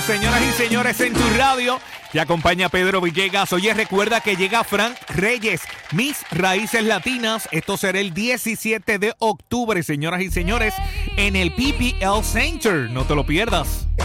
Señoras y señores, en tu radio te acompaña Pedro Villegas. Oye, recuerda que llega Frank Reyes, Mis Raíces Latinas. Esto será el 17 de octubre, señoras y señores, en el PPL Center. No te lo pierdas.